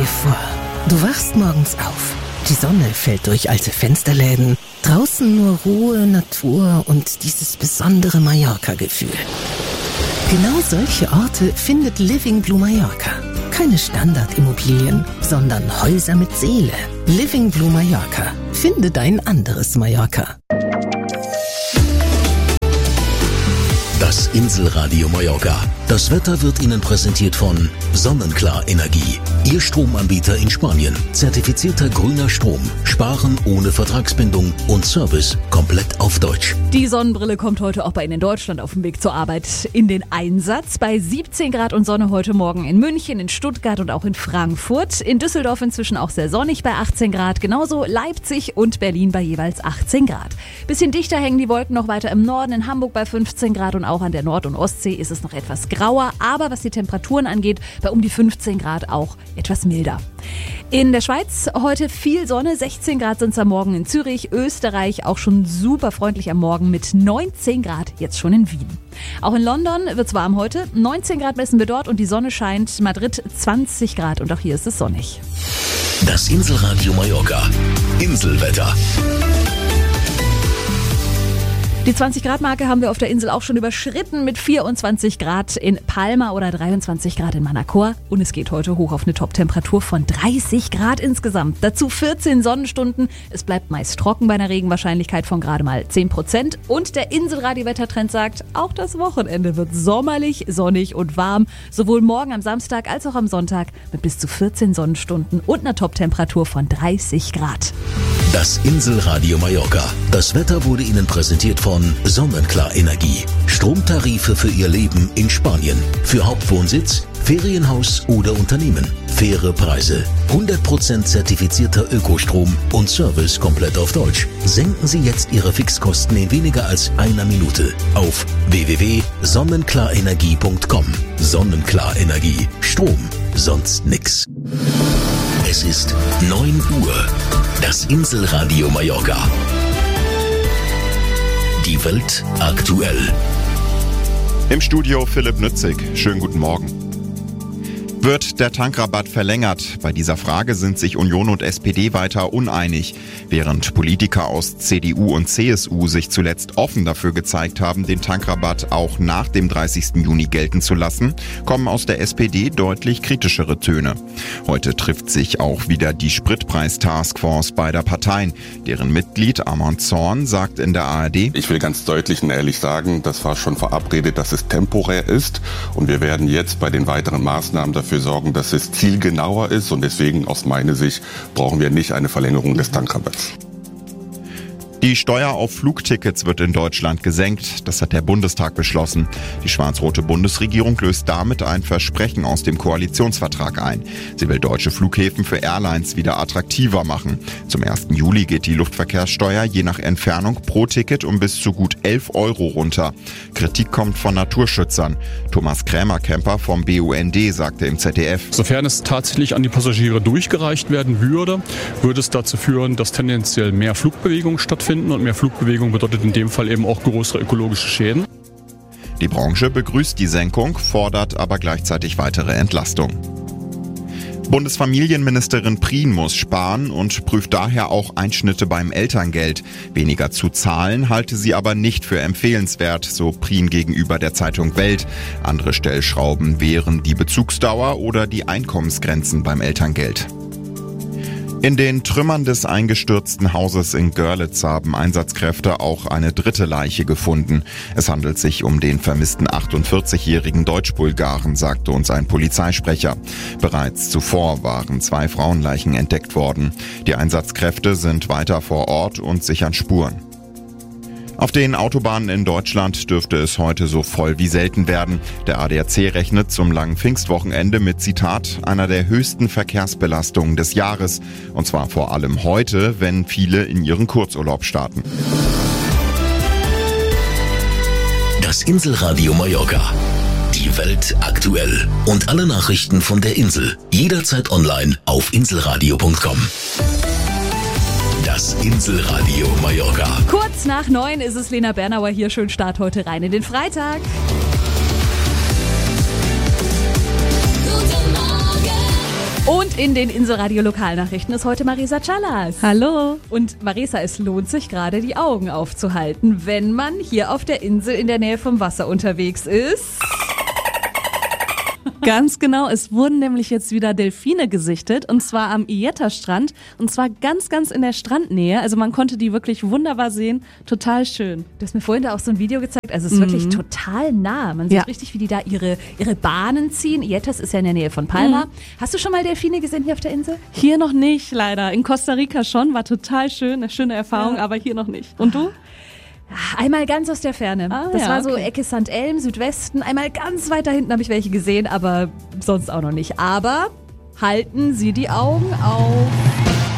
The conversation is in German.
dir vor, du wachst morgens auf. Die Sonne fällt durch alte Fensterläden. Draußen nur Ruhe, Natur und dieses besondere Mallorca-Gefühl. Genau solche Orte findet Living Blue Mallorca. Keine Standardimmobilien, sondern Häuser mit Seele. Living Blue Mallorca. Finde dein anderes Mallorca. Das Inselradio Mallorca. Das Wetter wird Ihnen präsentiert von Sonnenklar Energie. Ihr Stromanbieter in Spanien. Zertifizierter grüner Strom. Sparen ohne Vertragsbindung und Service komplett auf Deutsch. Die Sonnenbrille kommt heute auch bei Ihnen in Deutschland auf dem Weg zur Arbeit in den Einsatz. Bei 17 Grad und Sonne heute Morgen in München, in Stuttgart und auch in Frankfurt. In Düsseldorf inzwischen auch sehr sonnig bei 18 Grad. Genauso Leipzig und Berlin bei jeweils 18 Grad. Bisschen dichter hängen die Wolken noch weiter im Norden. In Hamburg bei 15 Grad und auch an der Nord- und Ostsee ist es noch etwas grauer. Aber was die Temperaturen angeht, bei um die 15 Grad auch etwas milder. In der Schweiz heute viel Sonne, 16 Grad sind es am Morgen in Zürich, Österreich auch schon super freundlich am Morgen mit 19 Grad jetzt schon in Wien. Auch in London wird es warm heute, 19 Grad messen wir dort und die Sonne scheint, Madrid 20 Grad und auch hier ist es sonnig. Das Inselradio Mallorca. Inselwetter. Die 20-Grad-Marke haben wir auf der Insel auch schon überschritten mit 24 Grad in Palma oder 23 Grad in Manacor. Und es geht heute hoch auf eine Top-Temperatur von 30 Grad insgesamt. Dazu 14 Sonnenstunden. Es bleibt meist trocken bei einer Regenwahrscheinlichkeit von gerade mal 10%. Und der Inselradio-Wettertrend sagt, auch das Wochenende wird sommerlich, sonnig und warm. Sowohl morgen am Samstag als auch am Sonntag mit bis zu 14 Sonnenstunden und einer Top-Temperatur von 30 Grad. Das Inselradio Mallorca. Das Wetter wurde Ihnen präsentiert von Sonnenklar Energie. Stromtarife für Ihr Leben in Spanien. Für Hauptwohnsitz, Ferienhaus oder Unternehmen. Faire Preise. 100% zertifizierter Ökostrom und Service komplett auf Deutsch. Senken Sie jetzt Ihre Fixkosten in weniger als einer Minute auf www.sonnenklarenergie.com. Sonnenklar Energie. Strom. Sonst nix. Es ist 9 Uhr. Das Inselradio Mallorca. Die Welt aktuell. Im Studio Philipp Nützig. Schönen guten Morgen. Wird der Tankrabatt verlängert? Bei dieser Frage sind sich Union und SPD weiter uneinig. Während Politiker aus CDU und CSU sich zuletzt offen dafür gezeigt haben, den Tankrabatt auch nach dem 30. Juni gelten zu lassen, kommen aus der SPD deutlich kritischere Töne. Heute trifft sich auch wieder die Spritpreis-Taskforce beider Parteien. Deren Mitglied Armand Zorn sagt in der ARD: Ich will ganz deutlich und ehrlich sagen, das war schon verabredet, dass es temporär ist. Und wir werden jetzt bei den weiteren Maßnahmen dafür sorgen, dass es zielgenauer ist. Und deswegen aus meiner Sicht brauchen wir nicht eine Verlängerung des Tankrabatts. Die Steuer auf Flugtickets wird in Deutschland gesenkt. Das hat der Bundestag beschlossen. Die schwarz-rote Bundesregierung löst damit ein Versprechen aus dem Koalitionsvertrag ein. Sie will deutsche Flughäfen für Airlines wieder attraktiver machen. Zum 1. Juli geht die Luftverkehrssteuer je nach Entfernung pro Ticket um bis zu gut 11 Euro runter. Kritik kommt von Naturschützern. Thomas Krämer-Kemper vom BUND sagte im ZDF: Sofern es tatsächlich an die Passagiere durchgereicht werden würde, würde es dazu führen, dass tendenziell mehr Flugbewegungen stattfinden. Und mehr Flugbewegung bedeutet in dem Fall eben auch größere ökologische Schäden. Die Branche begrüßt die Senkung, fordert aber gleichzeitig weitere Entlastung. Bundesfamilienministerin Prien muss sparen und prüft daher auch Einschnitte beim Elterngeld. Weniger zu zahlen halte sie aber nicht für empfehlenswert, so Prien gegenüber der Zeitung Welt. Andere Stellschrauben wären die Bezugsdauer oder die Einkommensgrenzen beim Elterngeld. In den Trümmern des eingestürzten Hauses in Görlitz haben Einsatzkräfte auch eine dritte Leiche gefunden. Es handelt sich um den vermissten 48-jährigen Deutsch-Bulgaren, sagte uns ein Polizeisprecher. Bereits zuvor waren 2 Frauenleichen entdeckt worden. Die Einsatzkräfte sind weiter vor Ort und sichern Spuren. Auf den Autobahnen in Deutschland dürfte es heute so voll wie selten werden. Der ADAC rechnet zum langen Pfingstwochenende mit, Zitat, einer der höchsten Verkehrsbelastungen des Jahres. Und zwar vor allem heute, wenn viele in ihren Kurzurlaub starten. Das Inselradio Mallorca. Die Welt aktuell. Und alle Nachrichten von der Insel. Jederzeit online auf inselradio.com. Das Inselradio Mallorca. Kurz nach 9 ist es, Lena Bernauer hier. Schön Start heute rein in den Freitag. Guten Morgen. Und in den Inselradio Lokalnachrichten ist heute Marisa Callas. Hallo. Und Marisa, es lohnt sich gerade die Augen aufzuhalten, wenn man hier auf der Insel in der Nähe vom Wasser unterwegs ist. Ganz genau, es wurden nämlich jetzt wieder Delfine gesichtet und zwar am Ieta-Strand und zwar ganz, ganz in der Strandnähe. Also man konnte die wirklich wunderbar sehen, total schön. Du hast mir vorhin da auch so ein Video gezeigt, also es ist wirklich total nah. Man sieht richtig, wie die da ihre Bahnen ziehen. Ietas ist ja in der Nähe von Palma. Hast du schon mal Delfine gesehen hier auf der Insel? Hier noch nicht, leider. In Costa Rica schon, war total schön, eine schöne Erfahrung, aber hier noch nicht. Und du? Einmal ganz aus der Ferne. Das war so Ecke St. Elm, Südwesten. Einmal ganz weit da hinten habe ich welche gesehen, aber sonst auch noch nicht. Aber halten Sie die Augen auf.